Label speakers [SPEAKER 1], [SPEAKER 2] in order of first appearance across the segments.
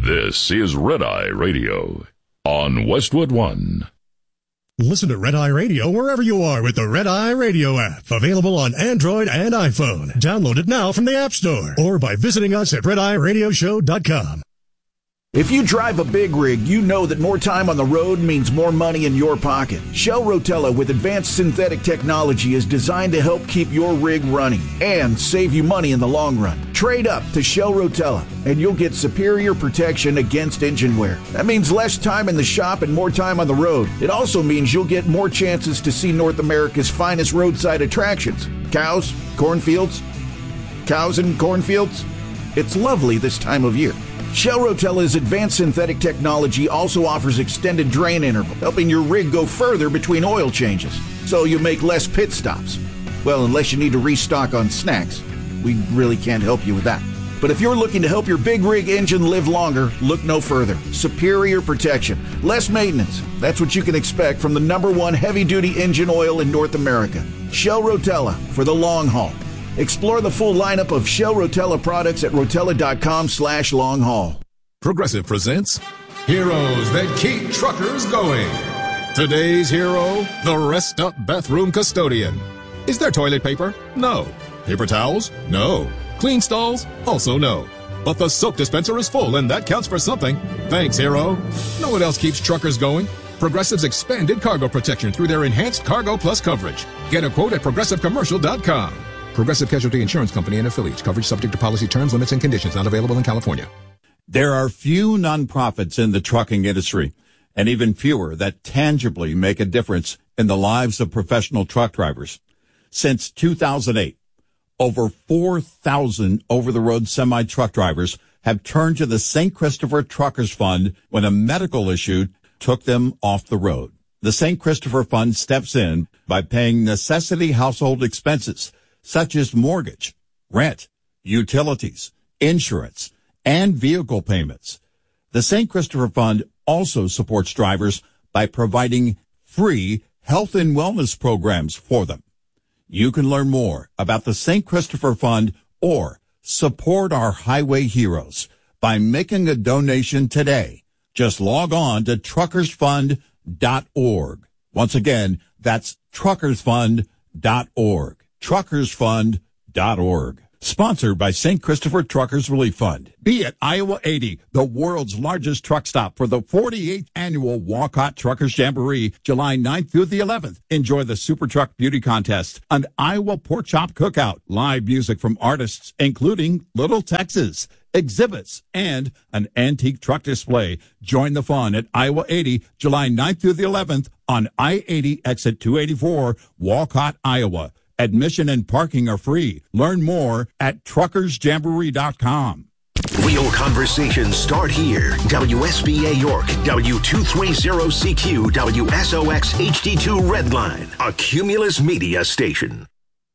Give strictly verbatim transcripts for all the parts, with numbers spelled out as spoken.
[SPEAKER 1] This is Red Eye Radio on Westwood One.
[SPEAKER 2] Listen to Red Eye Radio wherever you are with the Red Eye Radio app. Available on Android and iPhone. Download it now from the App Store or by visiting us at red eye radio show dot com.
[SPEAKER 3] If you drive a big rig, you know that more time on the road means more money in your pocket. Shell Rotella with advanced synthetic technology is designed to help keep your rig running and save you money in the long run. Trade up to Shell Rotella and you'll get superior protection against engine wear. That means less time in the shop and more time on the road. It also means you'll get more chances to see North America's finest roadside attractions. Cows, cornfields, cows and cornfields. It's lovely this time of year. Shell Rotella's advanced synthetic technology also offers extended drain interval, helping your rig go further between oil changes, so you make less pit stops. Well, unless you need to restock on snacks. We really can't help you with that. But if you're looking to help your big rig engine live longer, look no further. Superior protection, less maintenance. That's what you can expect from the number one heavy-duty engine oil in North America. Shell Rotella for the long haul. Explore the full lineup of Shell Rotella products at rotella.com slash long haul.
[SPEAKER 4] Progressive presents Heroes That Keep Truckers Going. Today's hero, the Rest Up Bathroom Custodian. Is there toilet paper? No. Paper towels? No. Clean stalls? Also no. But the soap dispenser is full, and that counts for something. Thanks, hero. Know what else keeps truckers going? Progressive's expanded cargo protection through their enhanced Cargo Plus coverage. Get a quote at progressive commercial dot com. Progressive Casualty Insurance Company and affiliates. Coverage subject to policy terms, limits, and conditions. Not available in California.
[SPEAKER 5] There are few nonprofits in the trucking industry, and even fewer that tangibly make a difference in the lives of professional truck drivers. Since two thousand eight, over four thousand over-the-road semi-truck drivers have turned to the Saint Christopher Truckers Fund when a medical issue took them off the road. The Saint Christopher Fund steps in by paying necessity household expenses such as mortgage, rent, utilities, insurance, and vehicle payments. The Saint Christopher Fund also supports drivers by providing free health and wellness programs for them. You can learn more about the Saint Christopher Fund or support our highway heroes by making a donation today. Just log on to truckers fund dot org. Once again, that's truckers fund dot org. truckers fund dot org. Sponsored by Saint Christopher Truckers Relief Fund. Be at Iowa eighty, the world's largest truck stop for the forty-eighth annual Walcott Truckers Jamboree, July ninth through the eleventh. Enjoy the Super Truck Beauty Contest, an Iowa Pork Chop Cookout, live music from artists including Little Texas, exhibits, and an antique truck display. Join the fun at Iowa eighty, July ninth through the eleventh on I eighty exit two eighty-four, Walcott, Iowa. Admission and parking are free. Learn more at truckers jamboree dot com.
[SPEAKER 6] Real conversations start here. W S B A York, W two thirty C Q, W S O X H D two Redline, a Cumulus Media station.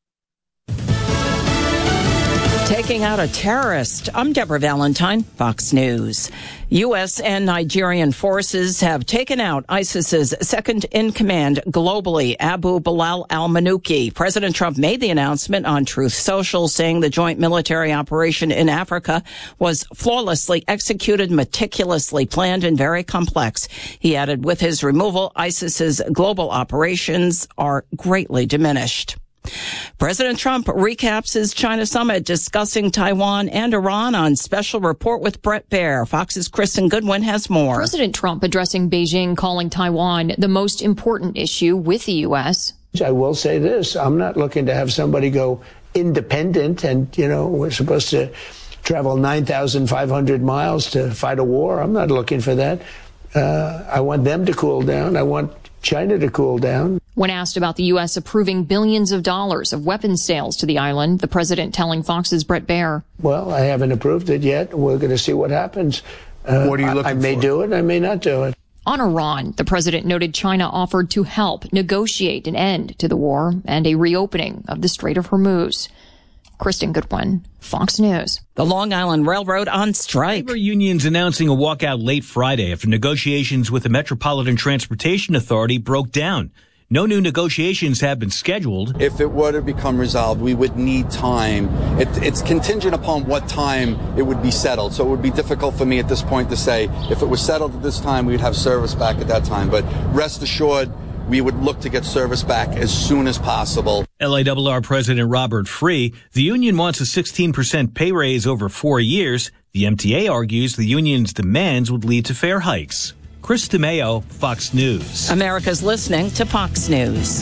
[SPEAKER 7] Taking out a terrorist. I'm Deborah Valentine, Fox News. U S and Nigerian forces have taken out ISIS's second-in-command globally, Abu Bilal al-Manuki. President Trump made the announcement on Truth Social, saying the joint military operation in Africa was flawlessly executed, meticulously planned, and very complex. He added, with his removal, ISIS's global operations are greatly diminished. President Trump recaps his China summit, discussing Taiwan and Iran on Special Report with Brett Baer. Fox's Kristen Goodwin has more.
[SPEAKER 8] President Trump addressing Beijing, calling Taiwan the most important issue with the U S.
[SPEAKER 9] I will say this. I'm not looking to have somebody go independent and, you know, we're supposed to travel nine thousand five hundred miles to fight a war. I'm not looking for that. Uh, I want them to cool down. I want China to cool down.
[SPEAKER 8] When asked about the U S approving billions of dollars of weapons sales to the island, the president telling Fox's Brett Baer.
[SPEAKER 9] Well, I haven't approved it yet. We're going to see what happens. Uh,
[SPEAKER 10] what are you looking
[SPEAKER 9] I, I may
[SPEAKER 10] for?
[SPEAKER 9] do it. I may not do it.
[SPEAKER 8] On Iran, the president noted China offered to help negotiate an end to the war and a reopening of the Strait of Hormuz. Kristen Goodwin, Fox News.
[SPEAKER 7] The Long Island Railroad on strike.
[SPEAKER 11] Labor unions announcing a walkout late Friday after negotiations with the Metropolitan Transportation Authority broke down.
[SPEAKER 10] No new negotiations have been scheduled.
[SPEAKER 11] If it were to become resolved, we would need time. It, it's contingent upon what time it would be settled. So it would be difficult for me at this point to say if it was settled at this time, we'd have service back at that time. But rest assured, we would look to get service back as soon as possible.
[SPEAKER 10] L A R R President Robert Free, the union wants a sixteen percent pay raise over four years. The M T A argues the union's demands would lead to fare hikes. Chris DeMeo, Fox News.
[SPEAKER 7] America's listening to Fox News.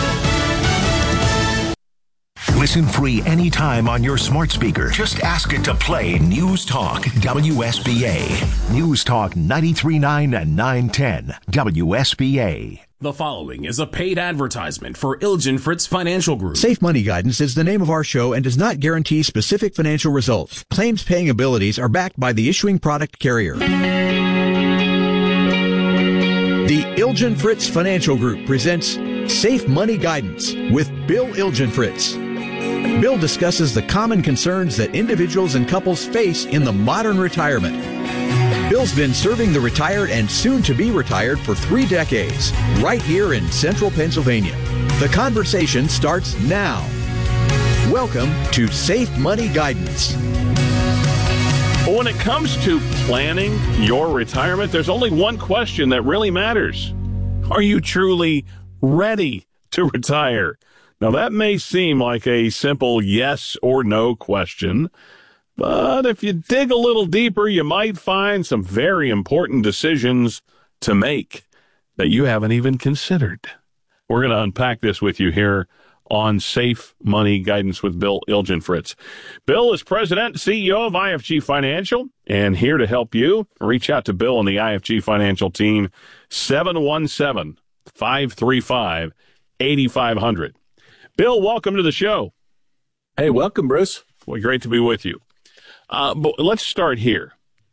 [SPEAKER 6] Listen free anytime on your smart speaker. Just ask it to play News Talk W S B A. News Talk ninety-three point nine and nine ten W S B A.
[SPEAKER 12] The following is a paid advertisement for Ilgen Fritz Financial Group.
[SPEAKER 13] Safe Money Guidance is the name of our show and does not guarantee specific financial results. Claims paying abilities are backed by the issuing product carrier. The Ilgen Fritz Financial Group presents Safe Money Guidance with Bill Ilgen Fritz. Bill discusses the common concerns that individuals and couples face in the modern retirement. Bill's been serving the retired and soon-to-be retired for three decades, right here in central Pennsylvania. The conversation starts now. Welcome to Safe Money Guidance.
[SPEAKER 14] Well, when it comes to planning your retirement, there's only one question that really matters. Are you truly ready to retire? Now, that may seem like a simple yes or no question, but if you dig a little deeper, you might find some very important decisions to make that you haven't even considered. We're going to unpack this with you here on Safe Money Guidance with Bill Ilgen Fritz. Bill is president and C E O of I F G Financial, and here to help you. Reach out to Bill and the I F G Financial team, seven one seven, five three five, eight five zero zero. Bill, welcome to the show.
[SPEAKER 15] Hey, welcome, Bruce.
[SPEAKER 14] Well, great to be with you. Uh, but let's start here.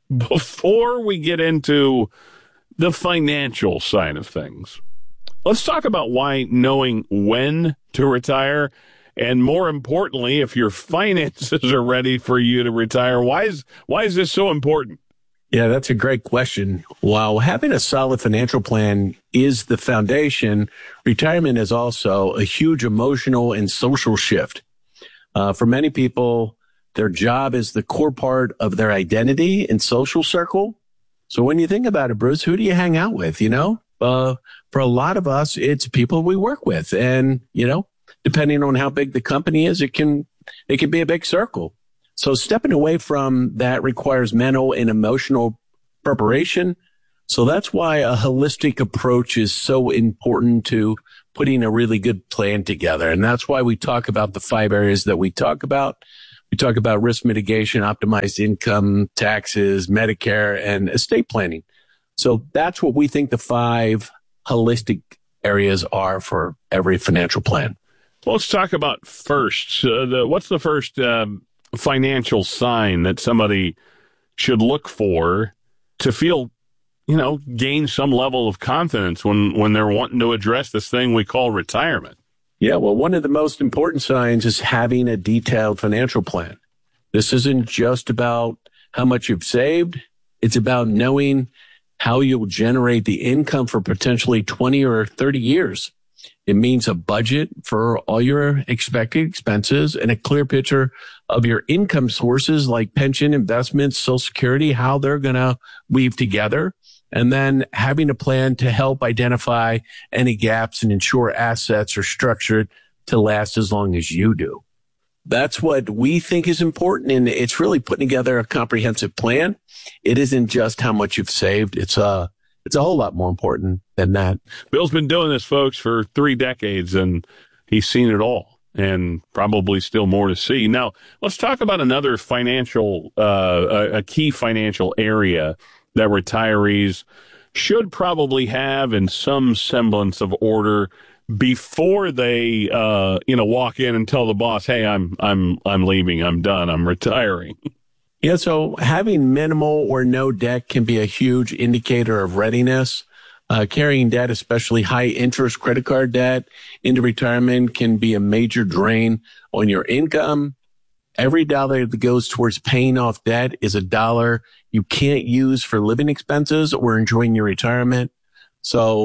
[SPEAKER 14] Before we get into the financial side of things, let's talk about why knowing when to retire, and more importantly, if your finances are ready for you to retire, why is why is this so important?
[SPEAKER 15] Yeah, that's a great question. While having a solid financial plan is the foundation, retirement is also a huge emotional and social shift. Uh, for many people, their job is the core part of their identity and social circle. So when you think about it, Bruce, who do you hang out with? You know, uh, for a lot of us, it's people we work with. And, you know, depending on how big the company is, it can, it can be a big circle. So stepping away from that requires mental and emotional preparation. So that's why a holistic approach is so important to putting a really good plan together. And that's why we talk about the five areas that we talk about. We talk about risk mitigation, optimized income, taxes, Medicare, and estate planning. So that's what we think the five holistic areas are for every financial plan.
[SPEAKER 14] Well, let's talk about first. Uh, the, what's the first um, financial sign that somebody should look for to feel, you know, gain some level of confidence when, when they're wanting to address this thing we call retirement?
[SPEAKER 15] Yeah, well, one of the most important signs is having a detailed financial plan. This isn't just about how much you've saved. It's about knowing how you'll generate the income for potentially twenty or thirty years. It means a budget for all your expected expenses and a clear picture of your income sources like pension, investments, Social Security, how they're going to weave together. And then having a plan to help identify any gaps and ensure assets are structured to last as long as you do. That's what we think is important. And it's really putting together a comprehensive plan. It isn't just how much you've saved. It's a, it's a whole lot more important than that.
[SPEAKER 14] Bill's been doing this, folks, for three decades, and he's seen it all, and probably still more to see. Now, let's talk about another financial, uh, a, a key financial area that retirees should probably have in some semblance of order before they, uh, you know, walk in and tell the boss, "Hey, I'm, I'm, I'm leaving. I'm done. I'm retiring."
[SPEAKER 15] Yeah. So having minimal or no debt can be a huge indicator of readiness. Uh, carrying debt, especially high interest credit card debt into retirement, can be a major drain on your income. Every dollar that goes towards paying off debt is a dollar you can't use for living expenses or enjoying your retirement. So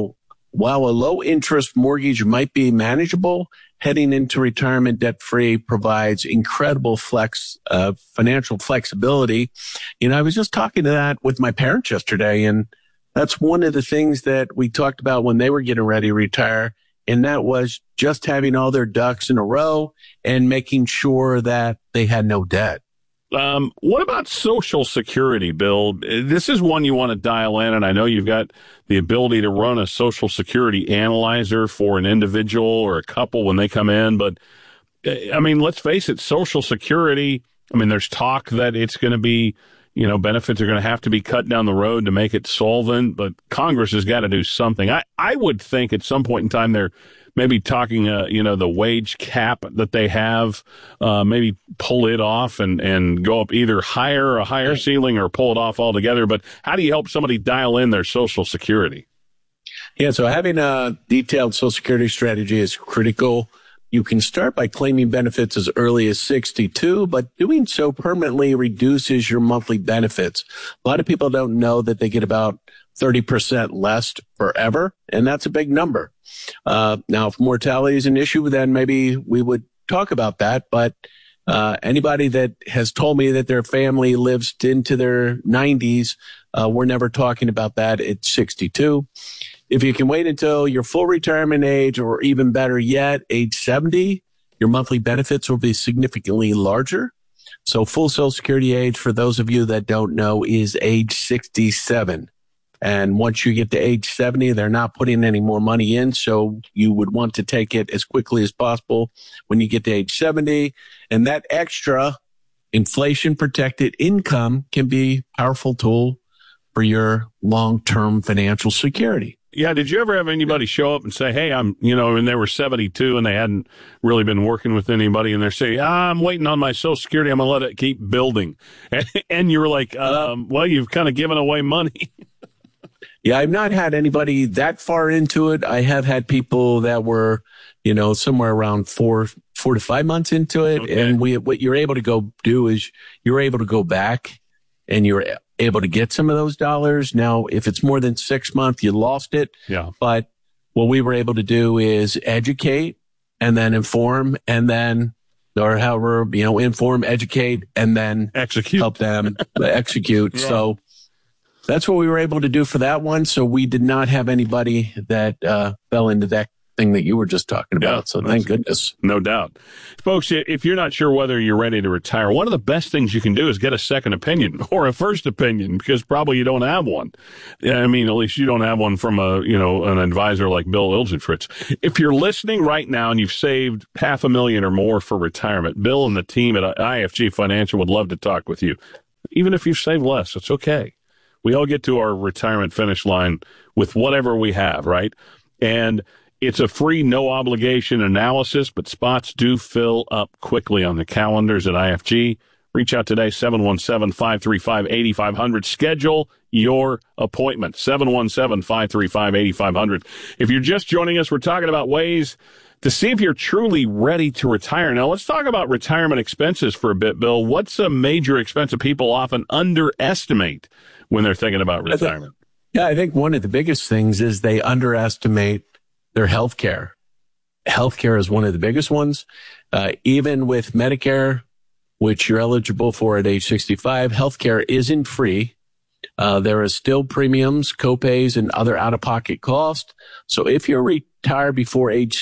[SPEAKER 15] while a low interest mortgage might be manageable, heading into retirement debt free provides incredible flex, uh, financial flexibility. You know, I was just talking to that with my parents yesterday, and that's one of the things that we talked about when they were getting ready to retire. And that was just having all their ducks in a row and making sure that they had no debt.
[SPEAKER 14] Um, what about Social Security, Bill? This is one you want to dial in, and I know you've got the ability to run a Social Security analyzer for an individual or a couple when they come in. But, I mean, let's face it, Social Security, I mean, there's talk that it's going to be, you know, benefits are going to have to be cut down the road to make it solvent, but Congress has got to do something. I, I would think at some point in time they're maybe talking, uh, you know, the wage cap that they have, uh, maybe pull it off and, and go up either higher, a higher ceiling, or pull it off altogether. But how do you help somebody dial in their Social Security?
[SPEAKER 15] Yeah, so having a detailed Social Security strategy is critical. You can start by claiming benefits as early as sixty-two, but doing so permanently reduces your monthly benefits. A lot of people don't know that they get about thirty percent less forever, and that's a big number. Uh, now, if mortality is an issue, then maybe we would talk about that. But uh, anybody that has told me that their family lives into their nineties, uh, we're never talking about that at sixty-two. If you can wait until your full retirement age, or even better yet, age seventy, your monthly benefits will be significantly larger. So full Social Security age, for those of you that don't know, is age sixty-seven. And once you get to age seventy, they're not putting any more money in. So you would want to take it as quickly as possible when you get to age seventy. And that extra inflation protected income can be a powerful tool for your long-term financial security.
[SPEAKER 14] Yeah. Did you ever have anybody show up and say, hey, I'm, you know, and they were seventy-two and they hadn't really been working with anybody, and they're saying, ah, I'm waiting on my Social Security. I'm going to let it keep building. And, and you were like, um, well, you've kind of given away money.
[SPEAKER 15] Yeah, I've not had anybody that far into it. I have had people that were, you know, somewhere around four, four to five months into it. Okay. And we, what you're able to go do is you're able to go back and you're able to get some of those dollars. Now, if it's more than six months, you lost it.
[SPEAKER 14] Yeah.
[SPEAKER 15] But what we were able to do is educate and then inform and then, or however, you know, inform, educate, and then
[SPEAKER 14] execute,
[SPEAKER 15] help them execute. Yeah. So that's what we were able to do for that one. So we did not have anybody that uh, fell into that thing that you were just talking about. Yeah, so thank goodness.
[SPEAKER 14] No doubt. Folks, if you're not sure whether you're ready to retire, one of the best things you can do is get a second opinion or a first opinion, because probably you don't have one. I mean, at least you don't have one from a, you know, an advisor like Bill Ilgenfritz. If you're listening right now and you've saved half a million or more for retirement, Bill and the team at I F G Financial would love to talk with you. Even if you've saved less, it's okay. We all get to our retirement finish line with whatever we have, right? And it's a free, no obligation analysis, but spots do fill up quickly on the calendars at I F G. Reach out today, seven one seven, five three five, eight five zero zero. Schedule your appointment, seven one seven, five three five, eight five zero zero. If you're just joining us, we're talking about ways to see if you're truly ready to retire. Now, let's talk about retirement expenses for a bit, Bill. What's a major expense that people often underestimate when they're thinking about retirement?
[SPEAKER 15] Yeah, I think one of the biggest things is they underestimate their health care. Healthcare is one of the biggest ones. Uh, even with Medicare, which you're eligible for at age sixty-five, healthcare isn't free. Uh, there is still premiums, copays, and other out-of-pocket costs. So if you're retired before age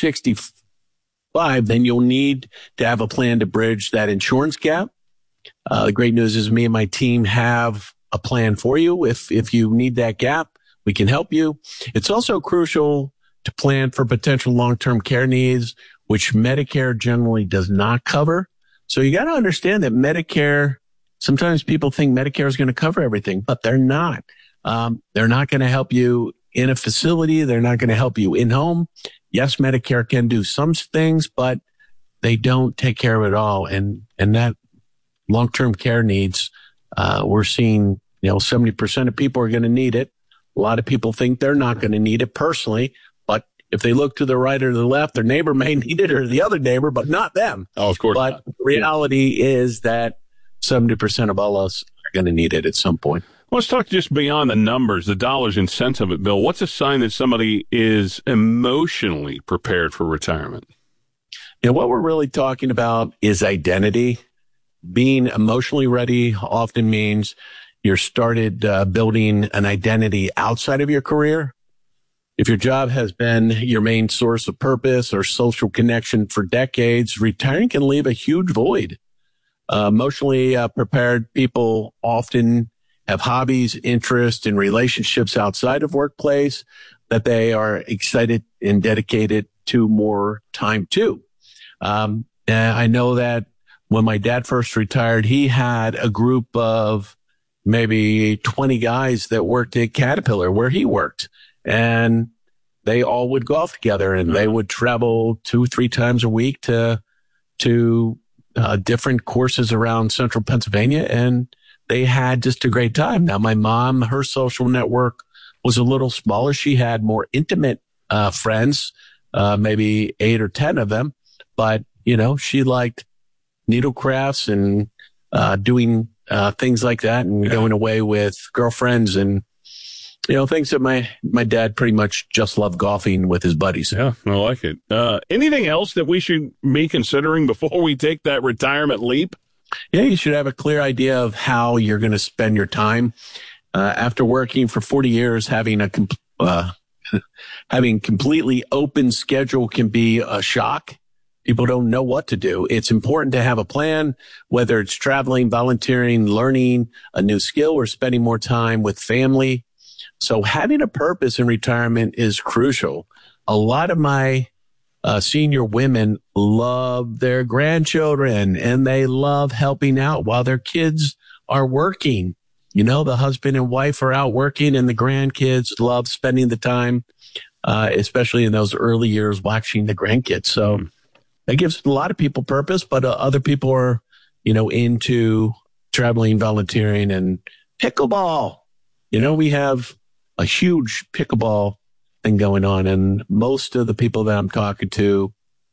[SPEAKER 15] sixty-five, then you'll need to have a plan to bridge that insurance gap. Uh, the great news is me and my team have a plan for you. If, if you need that gap, we can help you. It's also crucial to plan for potential long-term care needs, which Medicare generally does not cover. So you got to understand that Medicare, sometimes people think Medicare is going to cover everything, but they're not. Um, they're not going to help you in a facility. They're not going to help you in home. Yes, Medicare can do some things, but they don't take care of it all. And, and that long-term care needs, uh, we're seeing, you know, seventy percent of people are going to need it. A lot of people think they're not going to need it personally, but if they look to the right or the left, their neighbor may need it, or the other neighbor, but not them.
[SPEAKER 14] Oh, of course.
[SPEAKER 15] But
[SPEAKER 14] not.
[SPEAKER 15] The reality is that seventy percent of all us are going to need it at some point.
[SPEAKER 14] Let's talk just beyond the numbers, the dollars and cents of it, Bill. What's a sign that somebody is emotionally prepared for retirement?
[SPEAKER 15] You know, what we're really talking about is identity. Being emotionally ready often means you're started uh, building an identity outside of your career. If your job has been your main source of purpose or social connection for decades, retiring can leave a huge void. Uh, emotionally uh, prepared people often have hobbies, interests, and relationships outside of workplace that they are excited and dedicated to more time to. Um, and I know that when my dad first retired, he had a group of maybe twenty guys that worked at Caterpillar where he worked. And they all would golf together, and they would travel two, three times a week to, to, uh, different courses around central Pennsylvania. And they had just a great time. Now, my mom, her social network was a little smaller. She had more intimate, uh, friends, uh, maybe eight or ten of them. But, you know, she liked needle crafts and, uh, doing, uh, things like that and yeah. going away with girlfriends and, you know, things that my, my dad pretty much just loved golfing with his buddies.
[SPEAKER 14] Yeah, I like it. Uh, anything else that we should be considering before we take that retirement leap?
[SPEAKER 15] Yeah, you should have a clear idea of how you're going to spend your time. Uh, after working for forty years, having a, com- uh, having completely open schedule can be a shock. People don't know what to do. It's important to have a plan, whether it's traveling, volunteering, learning a new skill, or spending more time with family. So having a purpose in retirement is crucial. A lot of my uh, senior women love their grandchildren and they love helping out while their kids are working. You know, the husband and wife are out working and the grandkids love spending the time, uh, especially in those early years, watching the grandkids. So that gives a lot of people purpose, but uh, other people are, you know, into traveling, volunteering, and pickleball. You know, we have a huge pickleball thing going on, and most of the people that I'm talking to,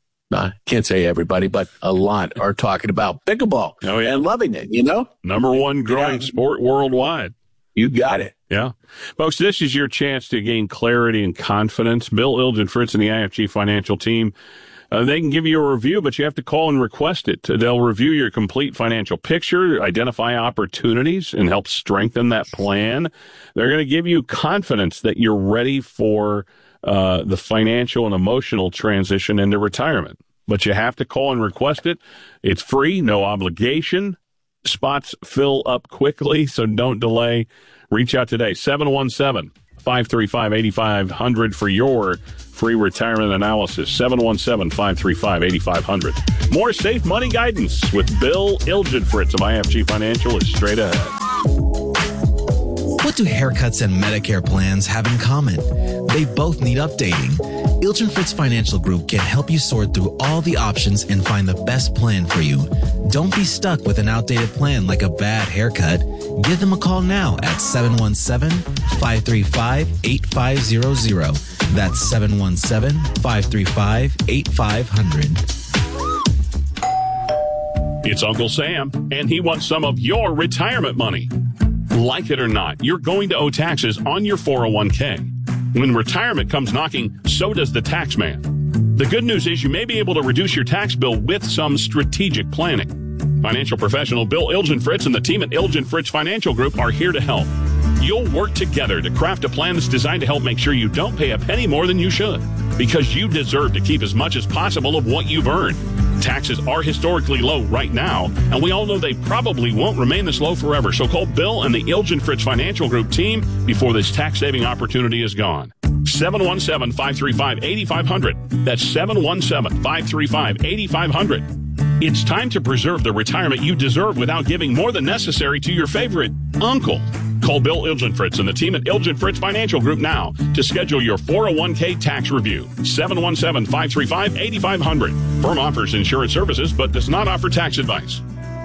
[SPEAKER 15] I can't say everybody, but a lot are talking about pickleball
[SPEAKER 14] oh, yeah.
[SPEAKER 15] and loving it, you know?
[SPEAKER 14] Number one growing yeah. sport worldwide.
[SPEAKER 15] You got it.
[SPEAKER 14] Yeah. Folks, this is your chance to gain clarity and confidence. Bill Ilgen Fritz and the I F G Financial team, uh, they can give you a review, but you have to call and request it. They'll review your complete financial picture, identify opportunities, and help strengthen that plan. They're going to give you confidence that you're ready for uh, the financial and emotional transition into retirement. But you have to call and request it. It's free, no obligation. Spots fill up quickly, so don't delay. Reach out today, seven one seven, five three five, eight five zero zero for your free retirement analysis, seven one seven, five three five, eight five zero zero. More safe money guidance with Bill Ilgen Fritz of I F G Financial is straight ahead.
[SPEAKER 16] What do haircuts and Medicare plans have in common? They both need updating. Ilgen Fritz Financial Group can help you sort through all the options and find the best plan for you. Don't be stuck with an outdated plan like a bad haircut. Give them a call now at seven one seven, five three five, eight five zero zero. That's seven one seven, five three five, eight five zero zero.
[SPEAKER 14] It's Uncle Sam, and he wants some of your retirement money. Like it or not, you're going to owe taxes on your four oh one k. When retirement comes knocking, so does the tax man. The good news is you may be able to reduce your tax bill with some strategic planning. Financial professional Bill Ilgen Fritz and the team at Ilgen Fritz Financial Group are here to help. You'll work together to craft a plan that's designed to help make sure you don't pay a penny more than you should, because you deserve to keep as much as possible of what you've earned. Taxes are historically low right now, and we all know they probably won't remain this low forever. So call Bill and the Ilgen Fritz Financial Group team before this tax-saving opportunity is gone. seven one seven, five three five, eight five zero zero. That's seven one seven, five three five, eight five zero zero. It's time to preserve the retirement you deserve without giving more than necessary to your favorite uncle. Call Bill Ilgen Fritz and the team at Ilgen Fritz Financial Group now to schedule your four oh one k tax review. seven one seven, five three five, eight five zero zero. Firm offers insurance services but does not offer tax advice.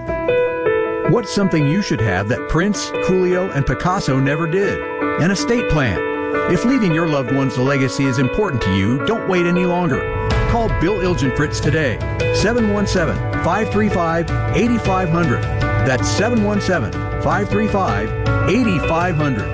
[SPEAKER 13] What's something you should have that Prince, Coolio, and Picasso never did? An estate plan. If leaving your loved ones a legacy is important to you, don't wait any longer. Call Bill Ilgen Fritz today. seven one seven, five three five, eight five zero zero. That's seven one seven, five three five, eight five zero zero.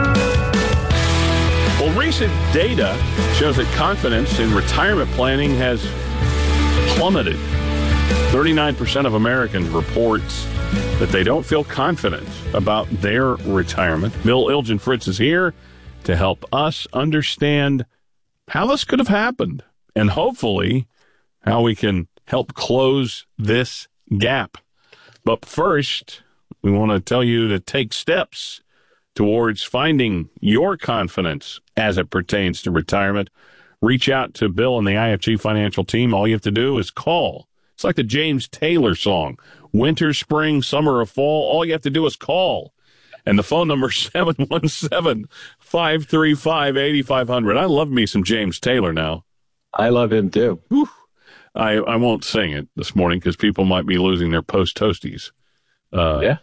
[SPEAKER 14] Well, recent data shows that confidence in retirement planning has plummeted. thirty-nine percent of Americans reports that they don't feel confident about their retirement. Bill Ilgen Fritz is here to help us understand how this could have happened and hopefully how we can help close this gap. But first, we want to tell you to take steps towards finding your confidence as it pertains to retirement. Reach out to Bill and the I F G Financial team. All you have to do is call. It's like the James Taylor song, winter, spring, summer, or fall. All you have to do is call. And the phone number is seven one seven, five three five, eight five zero zero. I love me some James Taylor now.
[SPEAKER 15] I love him too.
[SPEAKER 14] Whew. I, I won't sing it this morning because people might be losing their post-toasties. Uh,
[SPEAKER 15] yeah.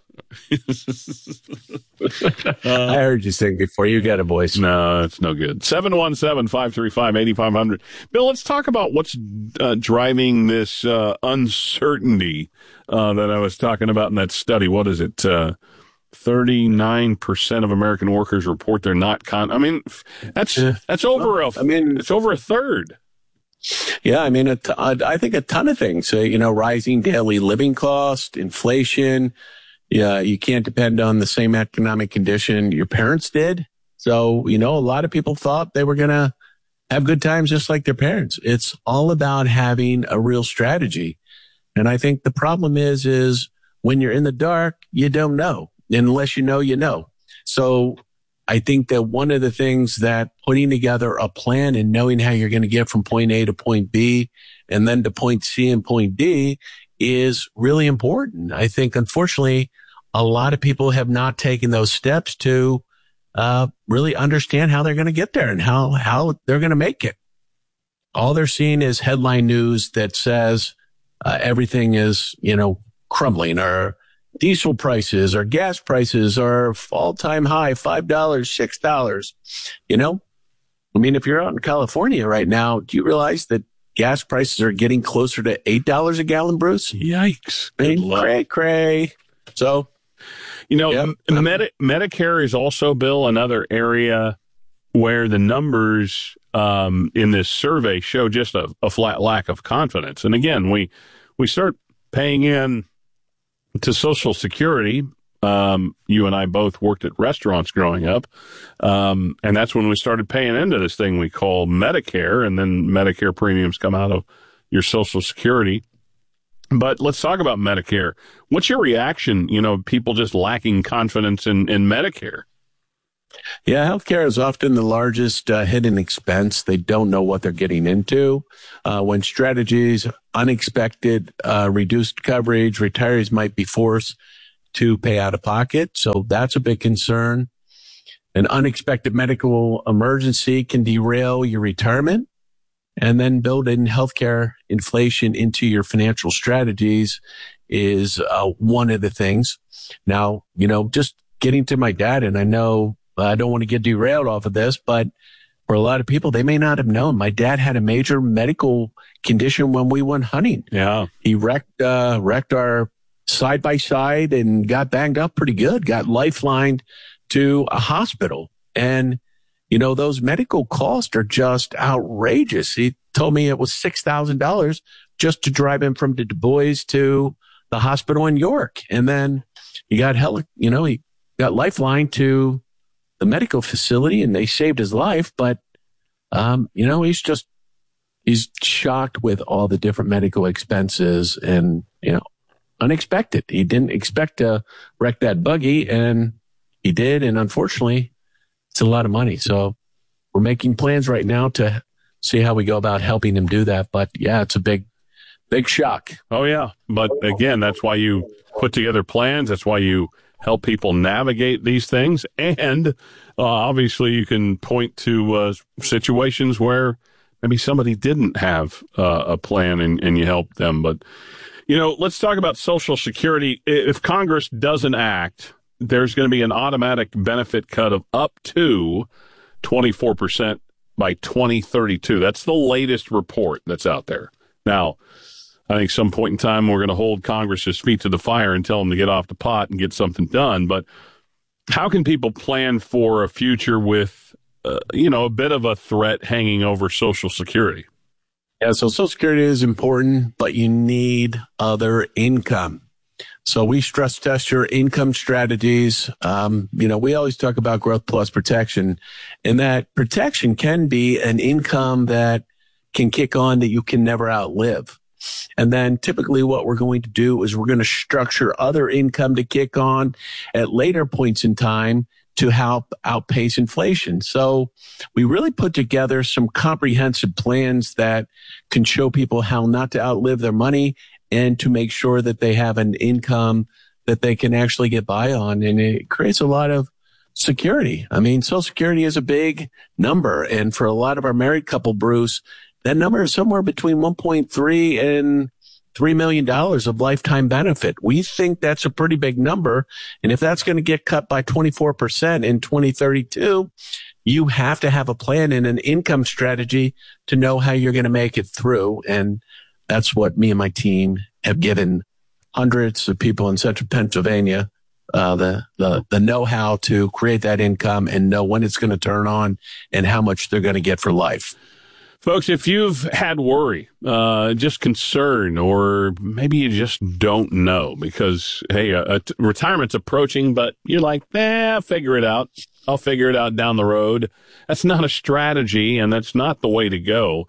[SPEAKER 15] I heard you sing before. You got a voice.
[SPEAKER 14] No, it's no good. seven one seven, five three five, eight five zero zero. Bill, let's talk about what's uh, driving this uh, uncertainty uh, that I was talking about in that study. What is it? Uh, thirty-nine percent of American workers report they're not con. I mean, that's that's over a. I mean, it's over a third.
[SPEAKER 15] Yeah, I mean, a t- I think a ton of things. So, you know, rising daily living cost, inflation. Yeah, you can't depend on the same economic condition your parents did. So, you know, a lot of people thought they were going to have good times just like their parents. It's all about having a real strategy. And I think the problem is, is when you're in the dark, you don't know. Unless you know, you know. So I think that one of the things that putting together a plan and knowing how you're going to get from point A to point B and then to point C and point D is really important. I think, unfortunately, a lot of people have not taken those steps to uh really understand how they're going to get there and how, how they're going to make it. All they're seeing is headline news that says uh, everything is, you know, crumbling, or diesel prices or gas prices are all-time high, five dollars, six dollars. You know, I mean, if you're out in California right now, do you realize that gas prices are getting closer to eight dollars a gallon, Bruce?
[SPEAKER 14] Yikes.
[SPEAKER 15] I mean, cray, cray. So,
[SPEAKER 14] you know, yep. Medi- Medicare is also, Bill, another area where the numbers um, in this survey show just a, a flat lack of confidence. And again, we we start paying in to Social Security. Um, you and I both worked at restaurants growing up. Um, and that's when we started paying into this thing we call Medicare, and then Medicare premiums come out of your Social Security. But let's talk about Medicare. What's your reaction, you know, people just lacking confidence in, in Medicare?
[SPEAKER 15] Yeah, healthcare is often the largest uh, hidden expense. They don't know what they're getting into. Uh, when strategies, unexpected, uh, reduced coverage, retirees might be forced to pay out of pocket. So that's a big concern. An unexpected medical emergency can derail your retirement, and then building healthcare inflation into your financial strategies is uh, one of the things. Now, you know, just getting to my dad, and I know I don't want to get derailed off of this, but for a lot of people, they may not have known. My dad had a major medical condition when we went hunting.
[SPEAKER 14] Yeah.
[SPEAKER 15] He wrecked, uh, wrecked our side by side and got banged up pretty good, got lifelined to a hospital. And, you know, those medical costs are just outrageous. He told me it was six thousand dollars just to drive him from Du Bois to the hospital in York. And then he got hell, you know, he got lifelined to the medical facility and they saved his life. But, um, you know, he's just, he's shocked with all the different medical expenses and, you know, unexpected. He didn't expect to wreck that buggy, and he did. And unfortunately, it's a lot of money. So we're making plans right now to see how we go about helping him do that. But yeah, it's a big, big shock.
[SPEAKER 14] Oh yeah. But again, that's why you put together plans. That's why you help people navigate these things. And uh, obviously you can point to uh, situations where maybe somebody didn't have uh, a plan and, and you help them. But, you know, let's talk about Social Security. If Congress doesn't act, there's going to be an automatic benefit cut of up to twenty-four percent by twenty thirty-two. That's the latest report that's out there. Now, I think some point in time we're going to hold Congress's feet to the fire and tell them to get off the pot and get something done. But how can people plan for a future with, uh, you know, a bit of a threat hanging over Social Security?
[SPEAKER 15] Yeah, so Social Security is important, but you need other income. So we stress test your income strategies. Um, you know, we always talk about growth plus protection, and that protection can be an income that can kick on that you can never outlive. And then typically what we're going to do is we're going to structure other income to kick on at later points in time to help outpace inflation. So we really put together some comprehensive plans that can show people how not to outlive their money and to make sure that they have an income that they can actually get by on. And it creates a lot of security. I mean, Social Security is a big number. And for a lot of our married couple, Bruce, that number is somewhere between one point three and three million dollars of lifetime benefit. We think that's a pretty big number. And if that's going to get cut by twenty-four percent in twenty thirty-two, you have to have a plan and an income strategy to know how you're going to make it through. And that's what me and my team have given hundreds of people in central Pennsylvania uh, the, the, the know-how to create that income and know when it's going to turn on and how much they're going to get for life.
[SPEAKER 14] Folks, if you've had worry, uh, just concern, or maybe you just don't know because, hey, uh, uh, retirement's approaching, but you're like, eh, I'll figure it out. I'll figure it out down the road. That's not a strategy, and that's not the way to go.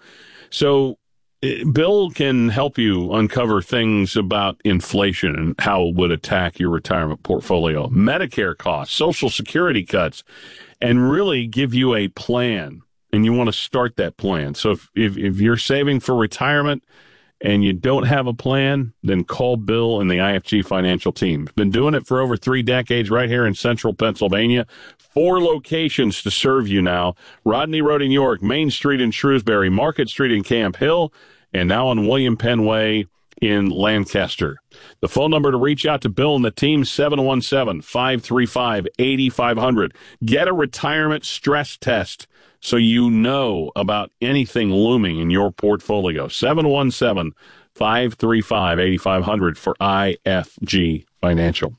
[SPEAKER 14] So uh, Bill can help you uncover things about inflation and how it would attack your retirement portfolio, Medicare costs, Social Security cuts, and really give you a plan. And you want to start that plan. So if, if, if you're saving for retirement and you don't have a plan, then call Bill and the I F G Financial team. Been doing it for over three decades right here in central Pennsylvania. Four locations to serve you now. Rodney Road in York, Main Street in Shrewsbury, Market Street in Camp Hill, and now on William Penn Way in Lancaster. The phone number to reach out to Bill and the team, seven one seven, five three five, eight five zero zero. Get a retirement stress test so you know about anything looming in your portfolio. seven one seven, five three five, eight five zero zero for I F G Financial.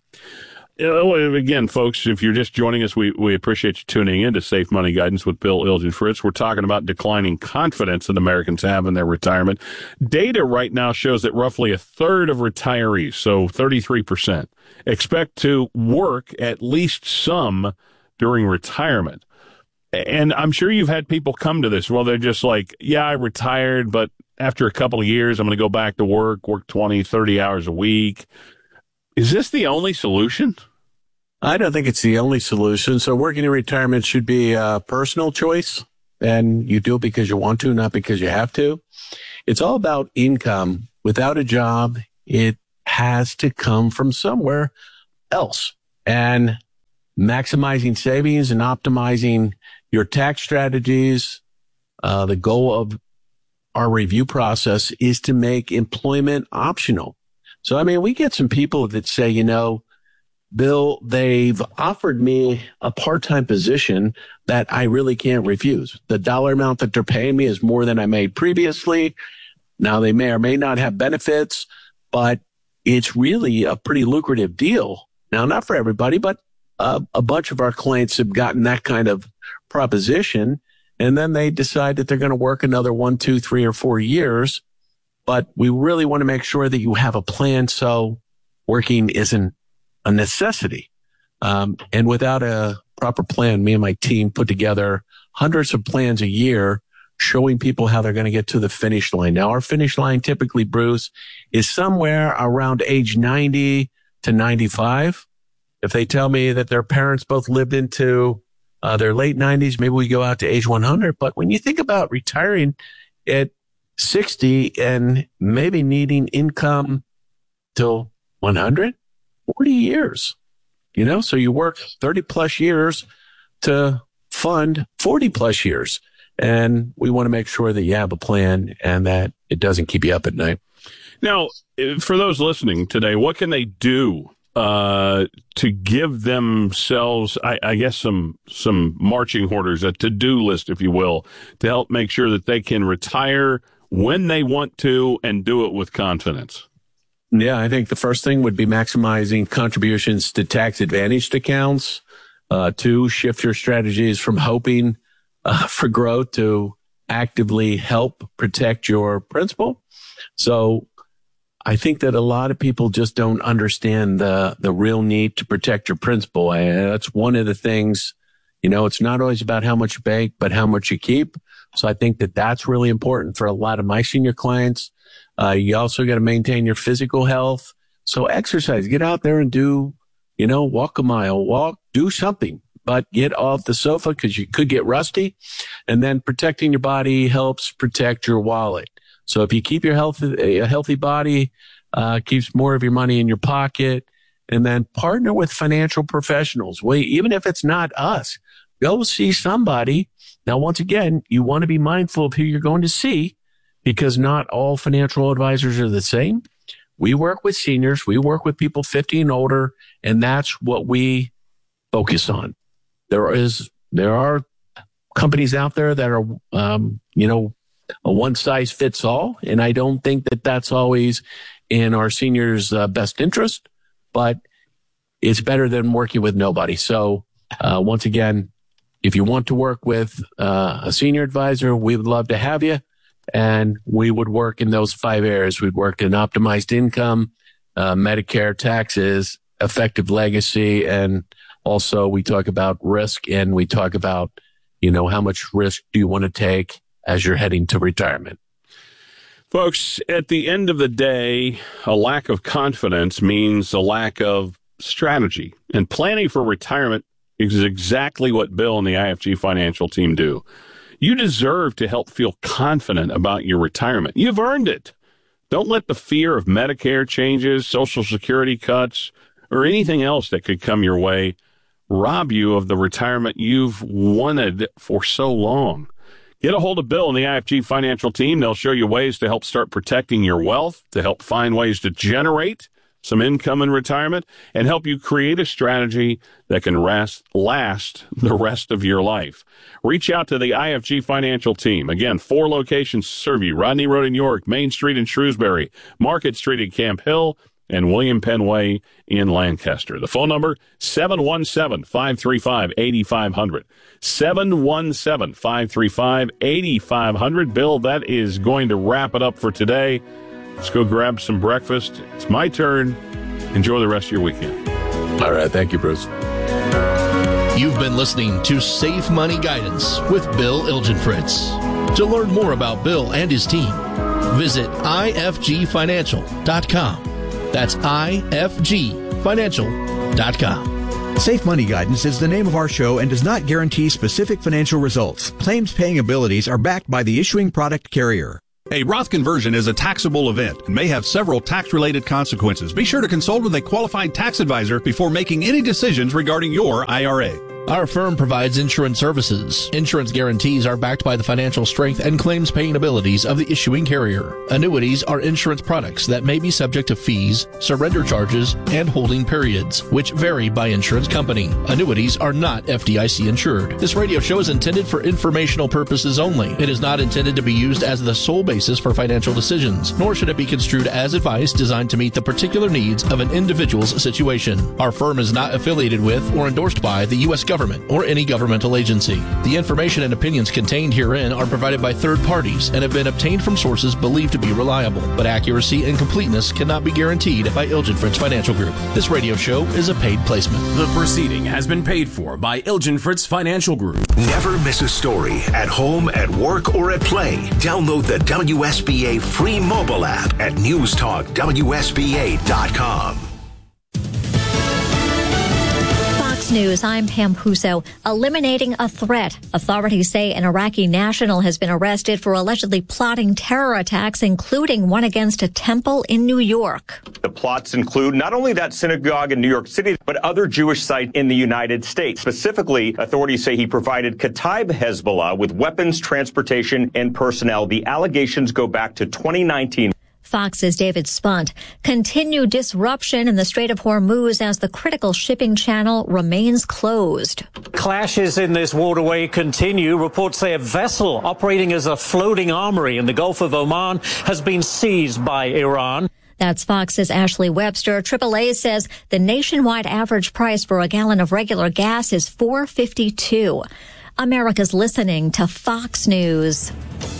[SPEAKER 14] Again, folks, if you're just joining us, we, we appreciate you tuning in to Safe Money Guidance with Bill Ilgen Fritz. We're talking about declining confidence that Americans have in their retirement. Data right now shows that roughly a third of retirees, so thirty-three percent, expect to work at least some during retirement. And I'm sure you've had people come to this. Well, they're just like, yeah, I retired, but after a couple of years, I'm going to go back to work, work twenty, thirty hours a week. Is this the only solution?
[SPEAKER 15] I don't think it's the only solution. So working in retirement should be a personal choice, and you do it because you want to, not because you have to. It's all about income. Without a job, it has to come from somewhere else. And maximizing savings and optimizing your tax strategies, uh, the goal of our review process is to make employment optional. So, I mean, we get some people that say, you know, Bill, they've offered me a part-time position that I really can't refuse. The dollar amount that they're paying me is more than I made previously. Now, they may or may not have benefits, but it's really a pretty lucrative deal. Now, not for everybody, but uh, a bunch of our clients have gotten that kind of proposition, and then they decide that they're going to work another one, two, three, or four years. But we really want to make sure that you have a plan so working isn't a necessity. Um, and without a proper plan, me and my team put together hundreds of plans a year showing people how they're going to get to the finish line. Now, our finish line typically, Bruce, is somewhere around age ninety to ninety-five. If they tell me that their parents both lived into uh, their late nineties, maybe we go out to age one hundred. But when you think about retiring at sixty and maybe needing income till one hundred, forty years, you know, so you work thirty plus years to fund forty plus years. And we want to make sure that you have a plan and that it doesn't keep you up at night.
[SPEAKER 14] Now, for those listening today, what can they do uh, to give themselves, I, I guess, some some marching orders, a to-do list, if you will, to help make sure that they can retire when they want to and do it with confidence?
[SPEAKER 15] Yeah, I think the first thing would be maximizing contributions to tax-advantaged accounts. Uh, two, shift your strategies from hoping uh, for growth to actively help protect your principal. So I think that a lot of people just don't understand the the real need to protect your principal. And that's one of the things, you know, it's not always about how much you bank, but how much you keep. So I think that that's really important for a lot of my senior clients. Uh, you also got to maintain your physical health. So exercise, get out there and do, you know, walk a mile, walk, do something, but get off the sofa because you could get rusty. And then protecting your body helps protect your wallet. So if you keep your health, a healthy body, uh, keeps more of your money in your pocket, and then partner with financial professionals. Well, even if it's not us, go see somebody. Now, once again, you want to be mindful of who you're going to see because not all financial advisors are the same. We work with seniors. We work with people fifty and older, and that's what we focus on. There is, there are companies out there that are, um, you know, a one size fits all. And I don't think that that's always in our seniors' uh, best interest, but it's better than working with nobody. So, uh, once again, if you want to work with uh, a senior advisor, we would love to have you. And we would work in those five areas. We'd work in optimized income, uh, Medicare, taxes, effective legacy, and also we talk about risk and we talk about, you know, how much risk do you want to take as you're heading to retirement.
[SPEAKER 14] Folks, at the end of the day, a lack of confidence means a lack of strategy. And planning for retirement is exactly what Bill and the I F G Financial team do. You deserve to help feel confident about your retirement. You've earned it. Don't let the fear of Medicare changes, Social Security cuts, or anything else that could come your way rob you of the retirement you've wanted for so long. Get a hold of Bill and the I F G Financial team. They'll show you ways to help start protecting your wealth, to help find ways to generate some income in retirement, and help you create a strategy that can rest, last the rest of your life. Reach out to the I F G Financial team. Again, four locations serve you: Rodney Road in York, Main Street in Shrewsbury, Market Street in Camp Hill, and William Penn Way in Lancaster. The phone number, seven one seven, five three five, eight five zero zero. seven one seven, five three five, eight five zero zero. Bill, that is going to wrap it up for today. Let's go grab some breakfast. It's my turn. Enjoy the rest of your weekend.
[SPEAKER 15] All right. Thank you, Bruce.
[SPEAKER 17] You've been listening to Safe Money Guidance with Bill Ilgenfritz. To learn more about Bill and his team, visit I F G financial dot com. That's I F G financial dot com.
[SPEAKER 13] Safe Money Guidance is the name of our show and does not guarantee specific financial results. Claims paying abilities are backed by the issuing product carrier.
[SPEAKER 18] A Roth conversion is a taxable event and may have several tax-related consequences. Be sure to consult with a qualified tax advisor before making any decisions regarding your I R A.
[SPEAKER 17] Our firm provides insurance services. Insurance guarantees are backed by the financial strength and claims paying abilities of the issuing carrier. Annuities are insurance products that may be subject to fees, surrender charges, and holding periods, which vary by insurance company. Annuities are not F D I C insured. This radio show is intended for informational purposes only. It is not intended to be used as the sole basis for financial decisions, nor should it be construed as advice designed to meet the particular needs of an individual's situation. Our firm is not affiliated with or endorsed by the U S government or any governmental agency. The information and opinions contained herein are provided by third parties and have been obtained from sources believed to be reliable, but accuracy and completeness cannot be guaranteed by Ilgenfritz Financial Group. This radio show is a paid placement.
[SPEAKER 12] The proceeding has been paid for by Ilgenfritz Financial Group.
[SPEAKER 6] Never miss a story at home, at work, or at play. Download the W S B A free mobile app at news talk W S B A dot com.
[SPEAKER 19] News, I'm Pam Puso. Eliminating a threat. Authorities say an Iraqi national has been arrested for allegedly plotting terror attacks, including one against a temple in New York.
[SPEAKER 20] The plots include not only that synagogue in New York City, but other Jewish sites in the United States. Specifically, authorities say he provided Kataib Hezbollah with weapons, transportation, and personnel. The allegations go back to twenty nineteen.
[SPEAKER 19] Fox's David Spunt. Continued disruption in the Strait of Hormuz as the critical shipping channel remains closed.
[SPEAKER 21] Clashes in this waterway continue. Reports say a vessel operating as a floating armory in the Gulf of Oman has been seized by Iran.
[SPEAKER 19] That's Fox's Ashley Webster. triple A says the nationwide average price for a gallon of regular gas is four dollars and fifty-two cents. America's listening to Fox News.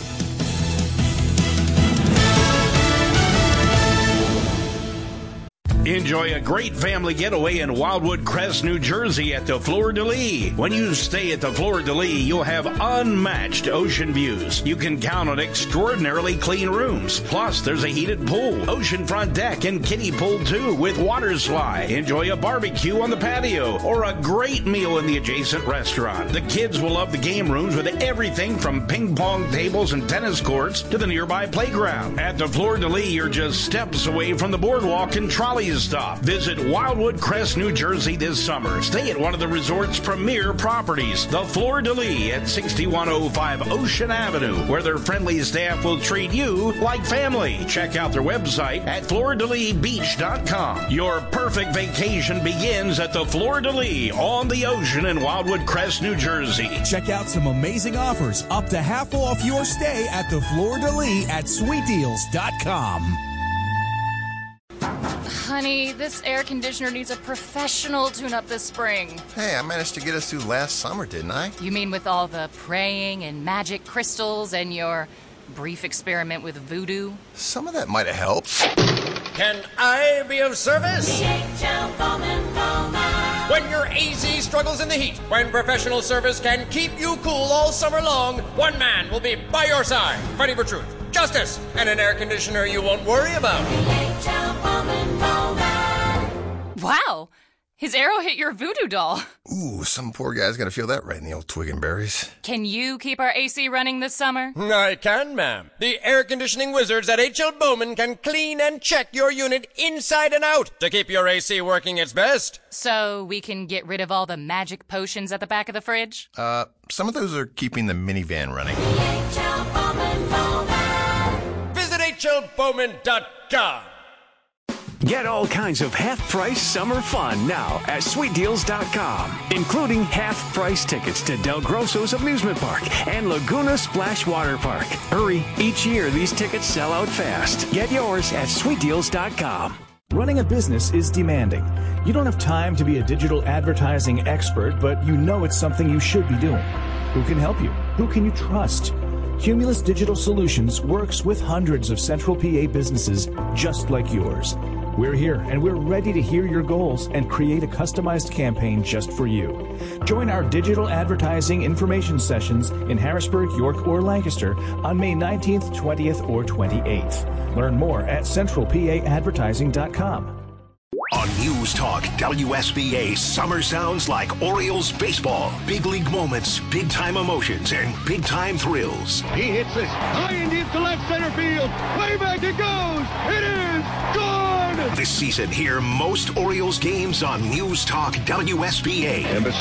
[SPEAKER 22] Enjoy a great family getaway in Wildwood Crest, New Jersey at the Fleur de Lis. When you stay at the Fleur de Lis, you'll have unmatched ocean views. You can count on extraordinarily clean rooms. Plus, there's a heated pool, oceanfront deck, and kiddie pool too with water slide. Enjoy a barbecue on the patio or a great meal in the adjacent restaurant. The kids will love the game rooms with everything from ping pong tables and tennis courts to the nearby playground. At the Fleur de Lis, you're just steps away from the boardwalk and trolley stop. Visit Wildwood Crest, New Jersey this summer. Stay at one of the resort's premier properties, the Fleur de Lis at sixty-one oh five Ocean Avenue, where their friendly staff will treat you like family. Check out their website at fleur de lis beach dot com. Your perfect vacation begins at the Fleur de Lis on the ocean in Wildwood Crest, New Jersey.
[SPEAKER 23] Check out some amazing offers, up to half off your stay at the Fleur de Lis at sweet deals dot com.
[SPEAKER 24] Honey, this air conditioner needs a professional tune-up this spring.
[SPEAKER 25] Hey, I managed to get us through last summer, didn't I?
[SPEAKER 24] You mean with all the praying and magic crystals and your brief experiment with voodoo?
[SPEAKER 25] Some of that might have helped.
[SPEAKER 26] Can I be of service?
[SPEAKER 27] D H L Bowman Bowman.
[SPEAKER 26] When your A C struggles in the heat, when professional service can keep you cool all summer long, one man will be by your side, fighting for truth, justice, and an air conditioner you won't worry about.
[SPEAKER 27] D H L Bowman Bowman.
[SPEAKER 24] Wow, his arrow hit your voodoo doll.
[SPEAKER 25] Ooh, some poor guy's gonna feel that right in the old twig and berries.
[SPEAKER 24] Can you keep our A C running this summer?
[SPEAKER 26] I can, ma'am. The air conditioning wizards at H L Bowman can clean and check your unit inside and out to keep your A C working its best.
[SPEAKER 24] So we can get rid of all the magic potions at the back of the fridge?
[SPEAKER 25] Uh, some of those are keeping the minivan running.
[SPEAKER 27] H L Bowman Bowman.
[SPEAKER 26] Visit H L Bowman dot com.
[SPEAKER 28] Get all kinds of half-price summer fun now at sweet deals dot com, including half-price tickets to Del Grosso's Amusement Park and Laguna Splash Water Park. Hurry, each year these tickets sell out fast. Get yours at sweet deals dot com.
[SPEAKER 13] Running a business is demanding. You don't have time to be a digital advertising expert, but you know it's something you should be doing. Who can help you? Who can you trust? Cumulus Digital Solutions works with hundreds of Central P A businesses just like yours. We're here and we're ready to hear your goals and create a customized campaign just for you. Join our digital advertising information sessions in Harrisburg, York, or Lancaster on May nineteenth, twentieth, or twenty-eighth. Learn more at central p a advertising dot com.
[SPEAKER 6] On News Talk W S B A, summer sounds like Orioles baseball. Big league moments, big time emotions, and big time thrills.
[SPEAKER 29] He hits this high and deep to left center field. Way back it goes. It is gone.
[SPEAKER 6] This season, hear most Orioles games on News Talk W S B A.